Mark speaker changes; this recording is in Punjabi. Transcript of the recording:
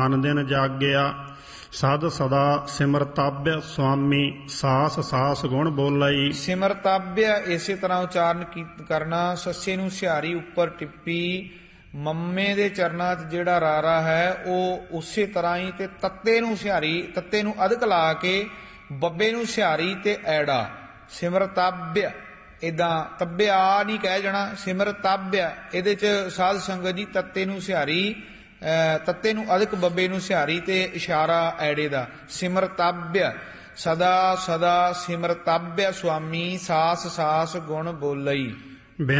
Speaker 1: ਅਨ ਦਿਨ ਜਾਗਿਆ। ਸਦ ਸਦਾ ਸਿਮਰਤਾਭ्य ਸੁਆਮੀ ਸਾਸ ਸਾਸ ਗੁਣ ਬੋਲਈ।
Speaker 2: ਸਿਮਰਤਾਭ्य ਇਸੇ ਤਰ੍ਹਾਂ ਉਚਾਰਨ ਕਰਨਾ। ਸੱਸੇ ਨੂੰ ਸਿਹਾਰੀ ਉੱਪਰ ਟਿੱਪੀ, ਮੰਮੇ ਦੇ ਚਰਨਾਂ 'ਚ ਜਿਹੜਾ ਰਾਰਾ ਹੈ ਉਹ ਉਸੇ ਤਰ੍ਹਾਂ ਹੀ, ਤੇ ਤੱਤੇ ਨੂੰ ਸਿਹਾਰੀ, ਤੱਤੇ ਨੂੰ ਅਧਿਕ ਲਾ ਕੇ ਬੱਬੇ ਨੂੰ ਸਿਹਾਰੀ ਤੇ ਐੜਾ। ਸਿਮਰਤਾਭ्य ਇੱਦਾਂ ਤੱਬਿਆ ਨਹੀਂ ਕਹਿ ਜਾਣਾ, ਸਿਮਰਤਾਭ्य। ਇਹਦੇ 'ਚ ਸਾਧ ਸੰਗਤ ਜੀ ਤੱਤੇ ਨੂੰ ਸਿਹਾਰੀ, ਤੱਤੇ ਨੂੰ ਅਧਿਕ ਬੱਬੇ ਨੂੰ ਸਿਹਾਰੀ ਤੇ ਇਸ਼ਾਰਾ ਐੜੇ ਦਾ। ਸਿਮਰਤਾਭ्य ਸਦਾ ਸਦਾ ਸਿਮਰਤਾਭ्य ਸੁਆਮੀ ਸਾਸ ਸਾਸ ਗੁਣ ਬੋਲਈ।